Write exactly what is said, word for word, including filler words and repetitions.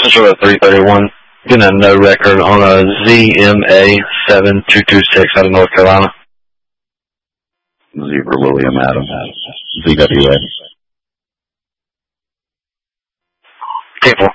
Central at three thirty-one. Getting a no record on a Z M A seven two two six out of North Carolina. Zebra William Adam. Z W A. People.